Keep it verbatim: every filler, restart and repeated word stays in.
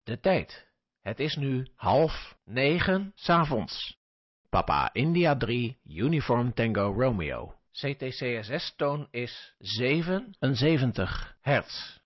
De tijd. Het is nu half negen 's avonds. Papa India drie, Uniform Tango Romeo. C T C S S-toon is zevenenzeventig hertz.